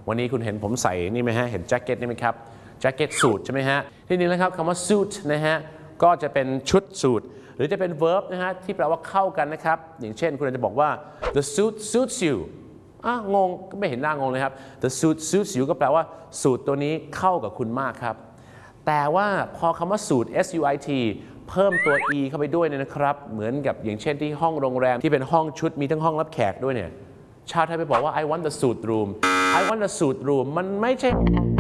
วันนี้คุณเห็นผมใส่นี่ไหมฮะเห็นแจ็คเก็ตนี่ไหมครับแจ็คเก็ตสูทใช่ไหมฮะทีนี้นะครับคำว่า suit นะฮะก็จะเป็นชุดสูทหรือจะเป็น verb นะฮะที่แปลว่าเข้ากันนะครับอย่างเช่นคุณจะบอกว่า the suit suits you งงก็ไม่เห็นหน้างงเลยครับ the suit suits you ก็แปลว่าสูทตัวนี้เข้ากับคุณมากครับแต่ว่าพอคำว่าสูท suit เพิ่มตัว e เข้าไปด้วยเนี่ยนะครับเหมือนกับอย่างเช่นที่ห้องโรงแรมที่เป็นห้องชุดมีทั้งห้องรับแขกด้วยเนี่ยชาวไทยไปบอกว่า I want the suit room I want the suit room มันไม่ใช่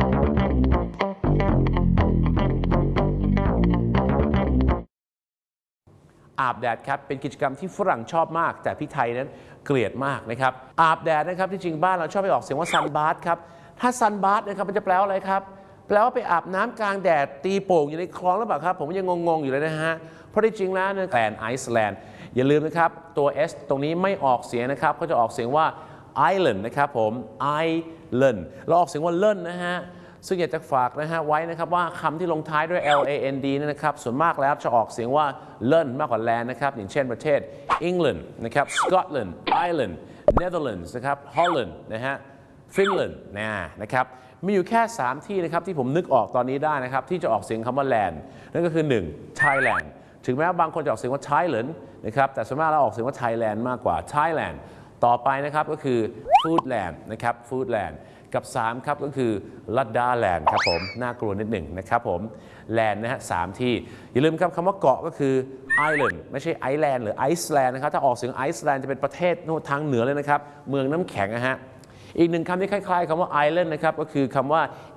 อาบแดดครับเป็นกิจกรรมที่ฝรั่งชอบมากแต่พี่ไทยนั้นเกลียดมากนะครับอาบแดดนะครับที่จริงบ้านเราชอบไปออกเสียงว่าซันบาธครับถ้าซันบาธนะครับมันจะแปลว่าอะไรครับแปลว่าไปอาบน้ำกลางแดดตีโป่งอยู่ในคลองหรือเปล่าครับผมยังงงๆอยู่เลยนะฮะเพราะที่จริงแล้วเนี่ยไอซ์แลนด์อย่าลืมนะครับตัว S ตรงนี้ไม่ออกเสียงนะครับเขาจะออกเสียงว่า island นะครับผม island เราออกเสียงว่าเล่นนะฮะซึ่งอยากจะฝากนะฮะไว้นะครับว่าคำที่ลงท้ายด้วย land นะครับส่วนมากแล้วจะออกเสียงว่าเล่นมากกว่า land นะครับอย่างเช่นประเทศ England นะครับ Scotland Ireland Netherlands นะครับ Holland นะฮะ Finland นะครับมีอยู่แค่3ที่นะครับที่ผมนึกออกตอนนี้ได้นะครับที่จะออกเสียงคำว่า land นั่นก็คือ 1. Thailand ถึงแม้ว่าบางคนจะออกเสียงว่า Thailand นะครับแต่ส่วนมากเราออกเสียงว่า Thailand มากกว่า Thailand ต่อไปนะครับก็คือ Foodland นะครับ Foodland กับ3ครับก็คือลัดดาแลนด์ครับผมน่ากลัวนิดหนึ่งนะครับผมแลนด์นะฮะ3ที่อย่าลืมครับคำว่าเกาะก็คือ island ไม่ใช่ไอแลนด์หรือไอซ์แลนด์นะครับถ้าออกเสียงไอซ์แลนด์จะเป็นประเทศทางเหนือเลยนะครับเมืองน้ำแข็งนะฮะอีกหนึ่งคำที่คล้ายๆคำว่า island นะครับก็คือคำว่า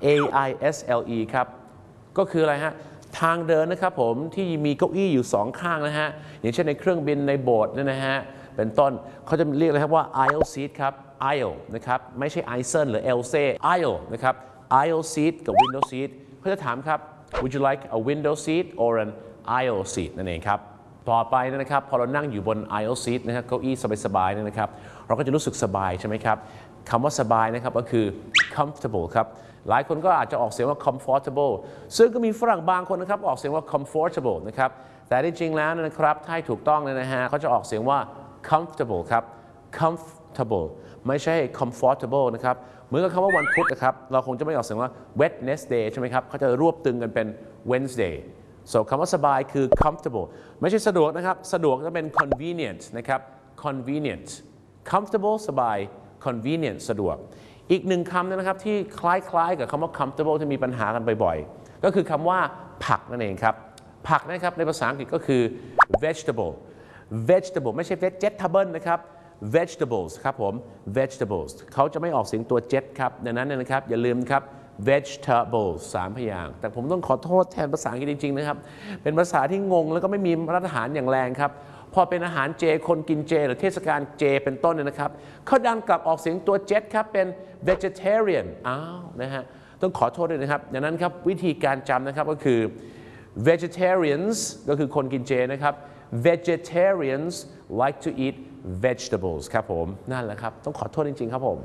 aisle ครับก็คืออะไรฮะทางเดินนะครับผมที่มีเก้าอี้อยู่2ข้างนะฮะอย่างเช่นในเครื่องบินในโบสถ์เนี่ยนะฮะเป็นต้นเขาจะเรียกเลยครับว่า aisle seat ครับ aisle นะครับไม่ใช่ aisle หรือ else aisle นะครับ aisle seat กับ window seat เขาจะถามครับ would you like a window seat or an aisle seat นั่นเองครับต่อไปนะครับพอเรานั่งอยู่บน aisle seat นะครับเก้าอี้สบายๆนะครับเราก็จะรู้สึกสบายใช่ไหมครับคำว่าสบายนะครับก็คือ comfortable ครับหลายคนก็อาจจะออกเสียงว่า comfortable ซึ่งก็มีฝรั่งบางคนนะครับออกเสียงว่า comfortable นะครับแต่ที่จริงแล้วนะครับถ้าถูกต้องนะฮะเขาจะออกเสียงว่า comfortable ครับ comfortable ไม่ใช่ comfortable นะครับเหมือนกับคำว่าวันพุธนะครับเราคงจะไม่ออกเสียงว่า Wednesday ใช่ไหมครับเขาจะรวบตึงกันเป็น Wednesday so คำว่าสบายคือ comfortable ไม่ใช่สะดวกนะครับสะดวกจะเป็น convenient นะครับ convenient comfortable สบาย convenient สะดวกอีกหนึ่งคำนะครับที่คล้ายๆกับคำว่า comfortable ที่มีปัญหากันบ่อยๆก็คือคำว่าผักนั่นเองครับผักนะครับในภาษาอังกฤษก็คือ vegetable vegetable ไม่ใช่ vegetable นะครับ vegetables ครับผม vegetables เขาจะไม่ออกเสียงตัว jet ครับดังนั้นนะครับอย่าลืมครับ vegetables 3 พยางค์แต่ผมต้องขอโทษแทนภาษาอังกฤษจริงๆนะครับเป็นภาษาที่งงแล้วก็ไม่มีมาตรฐานอย่างแรงครับพอเป็นอาหารเจคนกินเจหรือเทศกาลเจเป็นต้นเนี่ยนะครับเขาดันกลับออกเสียงตัว jet ครับเป็น vegetarian นะฮะต้องขอโทษด้วยนะครับดังนั้นครับวิธีการจำนะครับก็คือ vegetarians ก็คือคนกินเจนะครับ vegetarians like to eat vegetables ครับผมนั่นแหละครับต้องขอโทษจริงๆครับผม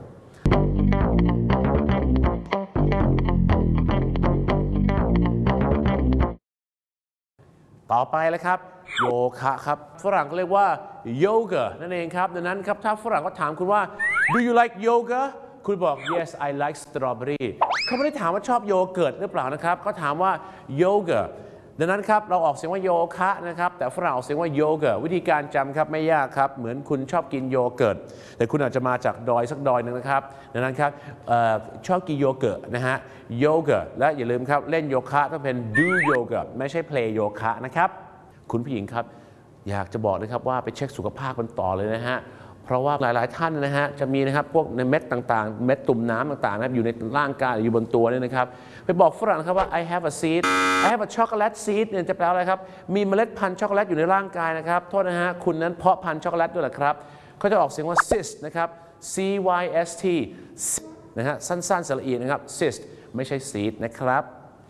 ต่อไปแล้วครับโยคะครับฝรั่งก็เรียกว่า yoga นั่นเองครับดังนั้นครับถ้าฝรั่งก็ถามคุณว่า do you like yoga คุณบอก yes I like strawberry เขาไม่ได้ถามว่าชอบโยเกิร์ตหรือเปล่านะครับเขาถามว่า yoga ดังนั้นครับเราออกเสียงว่าโยคะนะครับแต่ฝรั่งออกเสียงว่าโยเกิร์ตวิธีการจำครับไม่ยากครับเหมือนคุณชอบกินโยเกิร์ตแต่คุณอาจจะมาจากดอยสักดอยหนึ่งนะครับดังนั้นครับชอบกินโยเกิร์ตนะฮะโยเกิร์ตและอย่าลืมครับเล่นโยคะต้องเป็น do yoga ไม่ใช่ play โยคะนะครับคุณผู้หญิงครับอยากจะบอกนะครับว่าไปเช็คสุขภาพกันต่อเลยนะฮะเพราะว่าหลายๆท่านนะฮะจะมีนะครับพวกในเม็ดต่างๆเม็ดตุ่มน้ำต่างๆนะครับอยู่ในร่างกายอยู่บนตัวเนี่ยนะครับไปบอกฝรั่งนะครับว่า I have a seed I have a chocolate seed เนี่ยจะแปลอะไรครับมีเมล็ดพันธุ์ช็อกโกแลตอยู่ในร่างกายนะครับโทษนะฮะคุณนั้นเพาะพันธุ์ช็อกโกแลตด้วยเหรอครับเขาจะออกเสียงว่า cyst นะครับ cyst นะฮะสั้นๆสระอีนะครับ cyst ไม่ใช่ seed นะครับ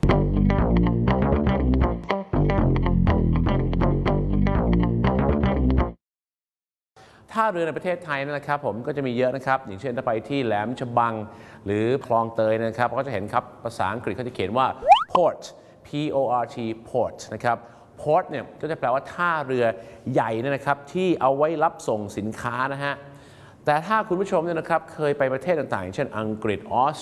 ท่าเรือในประเทศไทยนะครับผมก็จะมีเยอะนะครับอย่างเช่นถ้าไปที่แหลมฉบังหรือคลองเตยนะครับก็จะเห็นครับภาษาอังกฤษเขาจะเขียนว่า port p o r t port นะครับ port เนี่ยก็จะแปลว่าท่าเรือใหญ่นะครับที่เอาไว้รับส่งสินค้านะฮะแต่ถ้าคุณผู้ชมเนี่ยนะครับเคยไปประเทศต่างๆอย่างเช่นอังกฤษออส